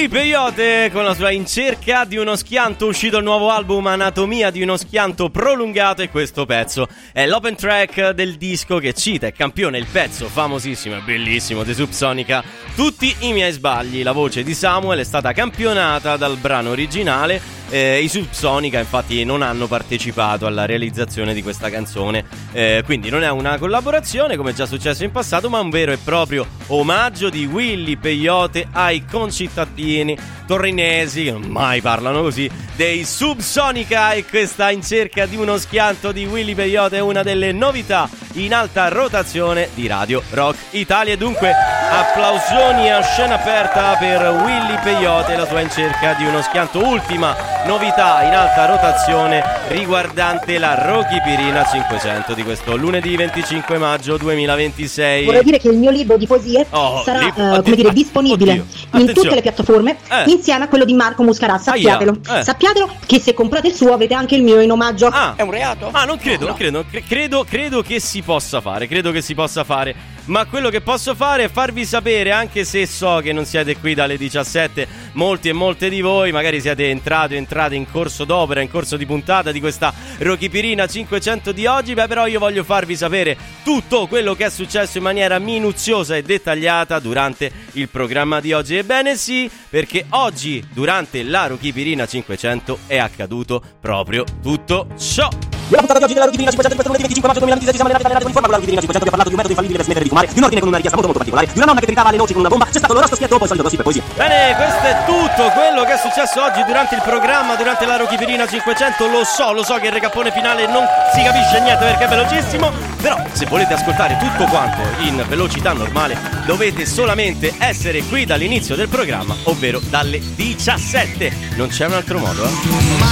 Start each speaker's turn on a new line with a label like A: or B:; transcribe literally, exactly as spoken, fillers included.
A: Peyote con la sua In cerca di uno schianto, uscito il nuovo album Anatomia di uno schianto prolungato, e questo pezzo è l'open track del disco che cita e campiona il pezzo famosissimo e bellissimo di Subsonica, Tutti i miei sbagli. La voce di Samuel è stata campionata dal brano originale. Eh, I Subsonica infatti non hanno partecipato alla realizzazione di questa canzone, eh, quindi non è una collaborazione come già successo in passato, ma un vero e proprio omaggio di Willy Peyote ai concittadini torinesi, che non mai parlano così, dei Subsonica. E questa In cerca di uno schianto di Willy Peyote è una delle novità in alta rotazione di Radio Rock Italia. E dunque applausoni a scena aperta per Willy Peyote e la sua In cerca di uno schianto, ultima novità in alta rotazione riguardante la Rocky Pirina cinquecento di questo lunedì venticinque maggio duemilaventisei.
B: Vorrei dire che il mio libro di poesie oh, sarà li- uh, come dire disponibile oddio, in tutte le piattaforme, eh. insieme a quello di Marco Muscarà. Sappiatelo, eh. sappiatelo che se comprate il suo avete anche il mio in omaggio.
A: Ah,
C: è un reato?
A: Ah, non credo,
C: no.
A: non credo, cre- credo, credo che si possa fare, credo che si possa fare. Ma quello che posso fare è farvi sapere, anche se so che non siete qui dalle diciassette, molti e molte di voi magari siete entrati o entrate in corso d'opera, in corso di puntata di questa Rocky Pirina cinquecento di oggi. Beh, però io voglio farvi sapere tutto quello che è successo in maniera minuziosa e dettagliata durante il programma di oggi. Ebbene sì, perché oggi durante la Rocky Pirina cinquecento è accaduto proprio tutto ciò.
C: Nella puntata di oggi della Rocky Pirina cinquecento, questo lunedì venticinque maggio duemilaventisei, siamo arrivati alla informa con la Rocky Pirina cinquecento, vi ha parlato di un metodo infallibile per smettere di fumare, di un ordine con una richiesta molto molto particolare, di una nonna che tritava le noci con una bomba, c'è stato l'orosco schietto, poi il solito gossip e poesia.
A: Bene, questo è tutto quello che è successo oggi durante il programma, durante la Rocky Pirina cinquecento. Lo so, lo so che il recappone finale non si capisce niente perché è velocissimo, però se volete ascoltare tutto quanto in velocità normale dovete solamente essere qui dall'inizio del programma, ovvero dalle diciassette. Non c'è un altro modo, eh?